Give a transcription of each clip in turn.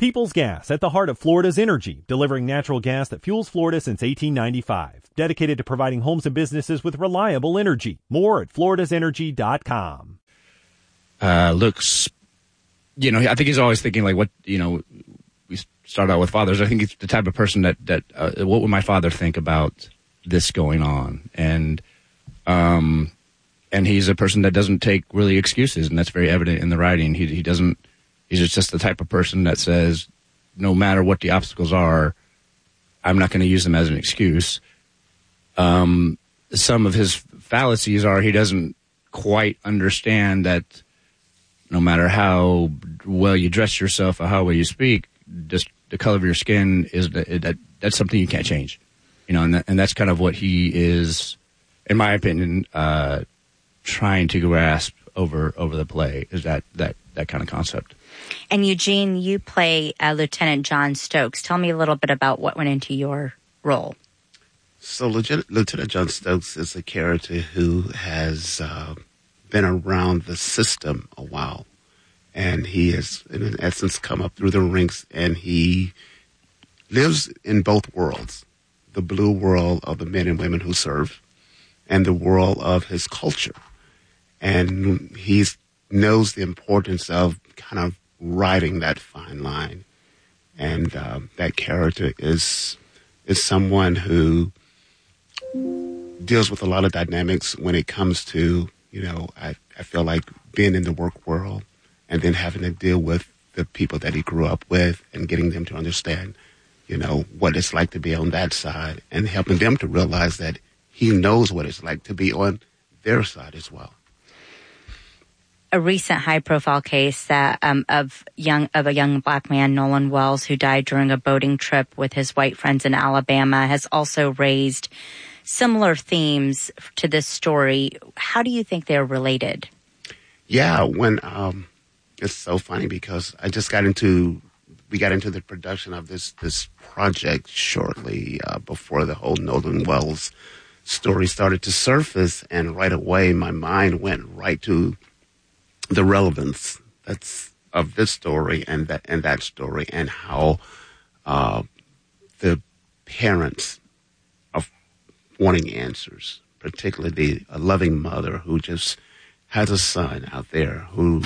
People's Gas, at the heart of Florida's energy, delivering natural gas that fuels Florida since 1895. Dedicated to providing homes and businesses with reliable energy. More at floridasenergy.com. Looks, I think he's always thinking like, we start out with fathers. I think he's the type of person that what would my father think about this going on? And he's a person that doesn't take really excuses, and that's very evident in the writing. He doesn't. He's just the type of person that says, no matter what the obstacles are, I'm not going to use them as an excuse. Some of his fallacies are he doesn't quite understand that no matter how well you dress yourself or how well you speak, just the color of your skin that's something you can't change. And that's kind of what he is, in my opinion, trying to grasp over the play, is that kind of concept. And Eugene, you play Lieutenant John Stokes. Tell me a little bit about what went into your role. So Lieutenant John Stokes is a character who has been around the system a while. And he has, in essence, come up through the ranks, and he lives in both worlds, the blue world of the men and women who serve and the world of his culture. And he knows the importance of kind of riding that fine line. And that character is someone who deals with a lot of dynamics when it comes to, I feel like being in the work world and then having to deal with the people that he grew up with and getting them to understand, what it's like to be on that side, and helping them to realize that he knows what it's like to be on their side as well. A recent high-profile case that of a young black man, Nolan Wells, who died during a boating trip with his white friends in Alabama, has also raised similar themes to this story. How do you think they're related? Yeah, it's so funny because we got into the production of this project shortly before the whole Nolan Wells story started to surface, and right away my mind went right to the relevance of this story and that story, and how the parents are wanting answers, particularly a loving mother who just has a son out there who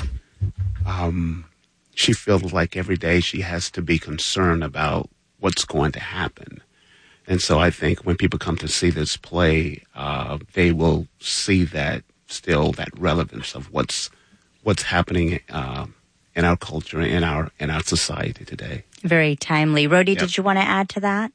she feels like every day she has to be concerned about what's going to happen. And so I think when people come to see this play, they will see that relevance of what's happening in our culture, in our society today. Very timely. Rhody, Did you want to add to that?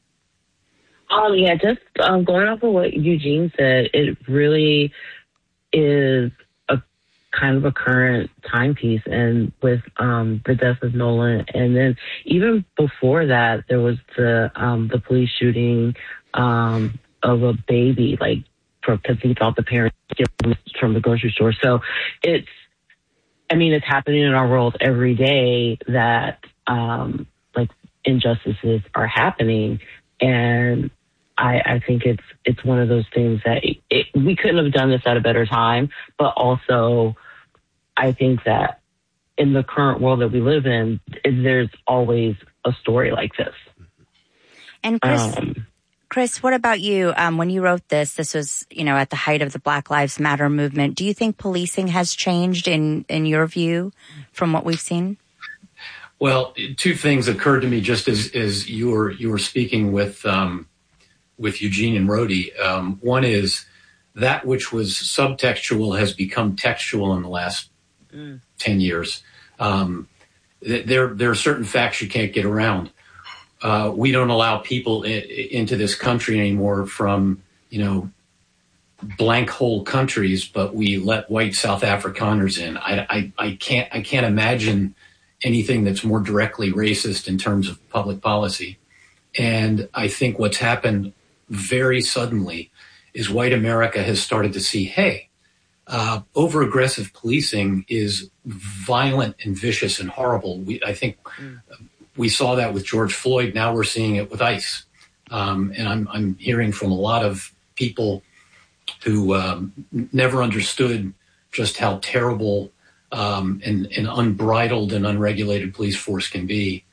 Just going off of what Eugene said, it really is a kind of a current timepiece, and with the death of Nolan, and then even before that, there was the police shooting of a baby, because he thought the parents from the grocery store. So it's happening in our world every day that injustices are happening, and I think it's one of those things that we couldn't have done this at a better time, but also I think that in the current world that we live in, there's always a story like this. And Chris, what about you? When you wrote this was, at the height of the Black Lives Matter movement. Do you think policing has changed in your view from what we've seen? Well, two things occurred to me just as you were speaking with Eugene and Rhody. One is that which was subtextual has become textual in the last 10 years. There are certain facts you can't get around. We don't allow people into this country anymore from, blank hole countries, but we let white South Afrikaners in. I can't imagine anything that's more directly racist in terms of public policy. And I think what's happened very suddenly is white America has started to see, hey, over-aggressive policing is violent and vicious and horrible. I think we saw that with George Floyd. Now we're seeing it with ICE. And I'm hearing from a lot of people who never understood just how terrible and unbridled and unregulated police force can be.